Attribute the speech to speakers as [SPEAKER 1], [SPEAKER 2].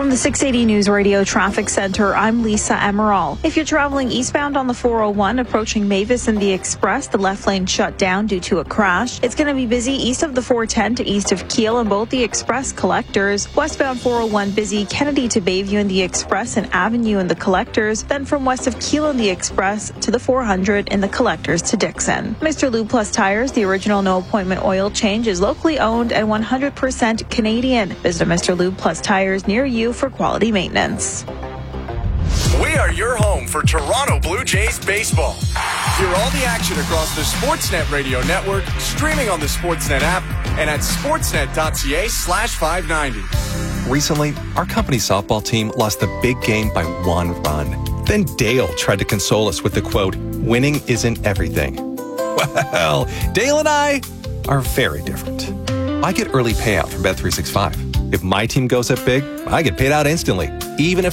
[SPEAKER 1] From the 680 News Radio Traffic Center, I'm Lisa Emerald. If you're traveling eastbound on the 401 approaching Mavis and the Express, the left lane shut down due to a crash. It's going to be busy east of the 410 to east of Kiel and both the Express collectors. Westbound 401 busy Kennedy to Bayview and the Express and Avenue and the collectors. Then from west of Kiel and the Express to the 400 in the collectors to Dixon. Mr. Lube Plus Tires, the original no appointment oil change, is locally owned and 100% Canadian. Visit Mr. Lube Plus Tires near you for quality maintenance.
[SPEAKER 2] We are your home for Toronto Blue Jays baseball. Hear all the action across the Sportsnet radio network, streaming on the Sportsnet app, and at sportsnet.ca/590.
[SPEAKER 3] Recently, our company's softball team lost the big game by 1 run. Then Dale tried to console us with the quote, "Winning isn't everything." Well, Dale and I are very different. I get early payout from Bet365. If my team goes up big, I get paid out instantly, even if